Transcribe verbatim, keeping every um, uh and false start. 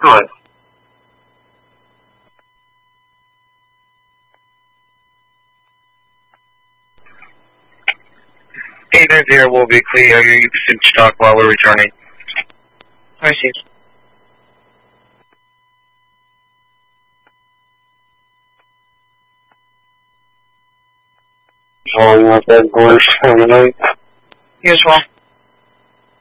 Go ahead. Agent here will be clear. You can talk while we're returning. I see. Oh, you want that voice for the night? You as well.